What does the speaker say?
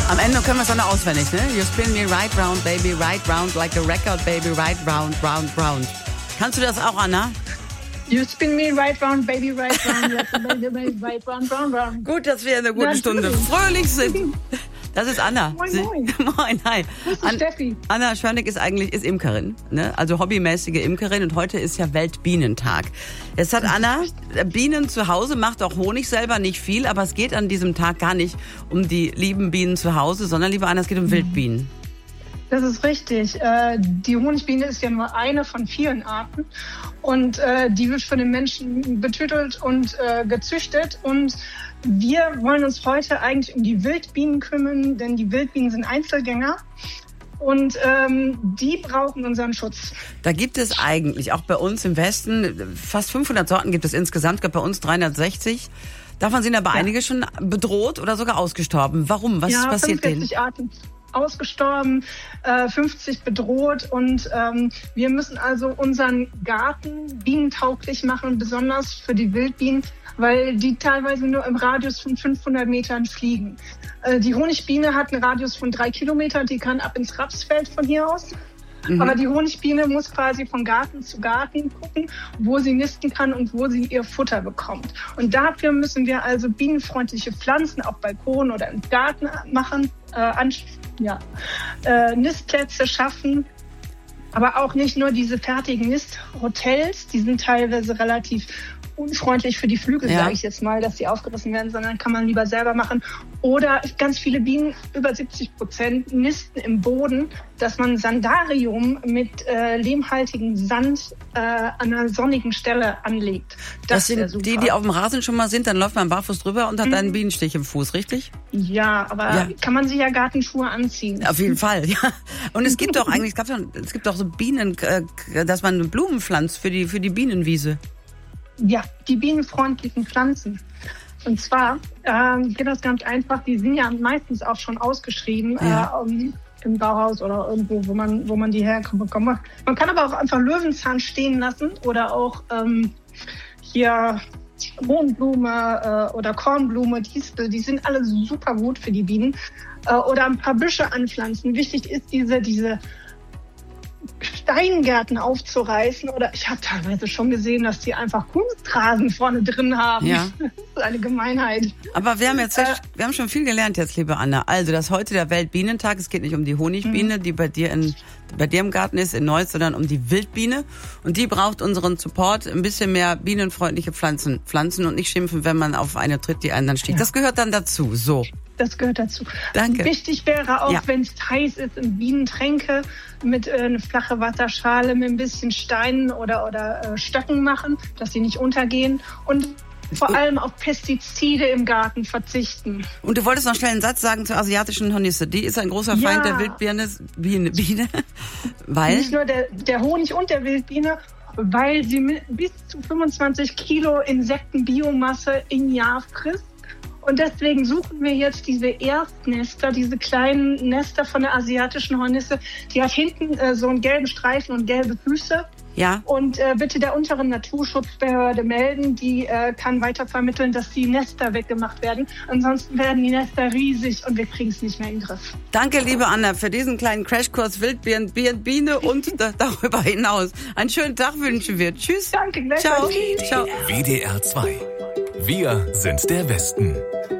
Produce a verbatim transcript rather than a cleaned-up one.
Am Ende können wir es dann noch auswendig, ne? You spin me right round, baby, right round, like a record, baby, right round, round, round. Kannst du das auch, Anna? You spin me right round, baby, right round, like a baby, right round, round, round. Gut, dass wir in einer guten Ja, Stunde fröhlich sind. Das ist Anna. Moin, Sie, moin. Moin, hi. Das ist Steffi. Anna Schörnig ist eigentlich ist Imkerin, ne? Also hobbymäßige Imkerin, und heute ist ja Weltbienentag. Jetzt hat Anna Bienen zu Hause, macht auch Honig selber, nicht viel, aber es geht an diesem Tag gar nicht um die lieben Bienen zu Hause, sondern, liebe Anna, es geht um Wildbienen. Das ist richtig. Äh, die Honigbiene ist ja nur eine von vielen Arten und äh, die wird von den Menschen betütelt und äh, gezüchtet, und wir wollen uns heute eigentlich um die Wildbienen kümmern, denn die Wildbienen sind Einzelgänger und ähm, die brauchen unseren Schutz. Da gibt es eigentlich, auch bei uns im Westen, fast fünfhundert Sorten gibt es insgesamt, bei uns dreihundertsechzig. Davon sind aber ja. einige schon bedroht oder sogar ausgestorben. Warum? Was ja, ist passiert denen? fünfundvierzig Arten ausgestorben, äh, fünfzig bedroht, und ähm, wir müssen also unseren Garten bienentauglich machen, besonders für die Wildbienen, weil die teilweise nur im Radius von fünfhundert Metern fliegen. Äh, die Honigbiene hat einen Radius von drei Kilometern, die kann ab ins Rapsfeld von hier aus. Mhm. Aber die Honigbiene muss quasi von Garten zu Garten gucken, wo sie nisten kann und wo sie ihr Futter bekommt. Und dafür müssen wir also bienenfreundliche Pflanzen auf Balkon oder im Garten machen, äh, an, ja, äh, Nistplätze schaffen. Aber auch nicht nur diese fertigen Nisthotels, die sind teilweise relativ unfreundlich für die Flügel, ja. sage ich jetzt mal, dass die aufgerissen werden, sondern kann man lieber selber machen. Oder ganz viele Bienen, über siebzig Prozent, nisten im Boden, dass man Sandarium mit äh, lehmhaltigem Sand äh, an einer sonnigen Stelle anlegt. Das, das sind super. Die, die auf dem Rasen schon mal sind, dann läuft man barfuß drüber und hat mhm. einen Bienenstich im Fuß, richtig? Ja, aber ja. kann man sich ja Gartenschuhe anziehen. Auf jeden Fall, ja. Und es gibt doch eigentlich, es, gab schon, es gibt doch so Bienen, äh, dass man Blumen pflanzt für die, für die Bienenwiese. Ja, die bienenfreundlichen Pflanzen. Und zwar ähm, geht das ganz einfach. Die sind ja meistens auch schon ausgeschrieben ja. äh, um, im Bauhaus oder irgendwo, wo man, wo man die herbekommt. Man kann aber auch einfach Löwenzahn stehen lassen oder auch ähm, hier Mohnblume äh, oder Kornblume, Distel. Die sind alle super gut für die Bienen. Äh, oder ein paar Büsche anpflanzen. Wichtig ist diese diese Steingärten aufzureißen, oder ich habe teilweise schon gesehen, dass die einfach Kunstrasen vorne drin haben. Ja. Das ist eine Gemeinheit. Aber wir haben jetzt, äh, wir haben schon viel gelernt jetzt, liebe Anna. Also, das ist heute der Weltbienentag. Es geht nicht um die Honigbiene, mhm. die bei dir in, bei dir im Garten ist, in Neuss, sondern um die Wildbiene. Und die braucht unseren Support, ein bisschen mehr bienenfreundliche Pflanzen, Pflanzen und nicht schimpfen, wenn man auf eine tritt, die einen dann sticht. Ja. Das gehört dann dazu, so. Das gehört dazu. Danke. Wichtig wäre auch, ja. wenn es heiß ist, in Bienentränke mit äh, eine flache Wasserschale mit ein bisschen Steinen oder, oder äh, Stöcken machen, dass sie nicht untergehen. Und vor allem auf Pestizide im Garten verzichten. Und du wolltest noch schnell einen Satz sagen zur asiatischen Hornisse. Die ist ein großer Feind ja. der Wildbiene, Biene, Biene, weil... Nicht nur der, der Honig und der Wildbiene, weil sie mit bis zu fünfundzwanzig Kilo Insektenbiomasse im Jahr frisst. Und deswegen suchen wir jetzt diese Erstnester, diese kleinen Nester von der asiatischen Hornisse. Die hat hinten äh, so einen gelben Streifen und gelbe Füße. Ja. Und äh, bitte der unteren Naturschutzbehörde melden, die äh, kann weitervermitteln, dass die Nester weggemacht werden. Ansonsten werden die Nester riesig und wir kriegen es nicht mehr in den Griff. Danke, liebe Anna, für diesen kleinen Crashkurs Wildbienen, Biene und da, darüber hinaus. Einen schönen Tag wünschen wir. Tschüss. Danke, gleich. Ciao. Tschüss. Ciao. W D R zwei. Wir sind der Westen.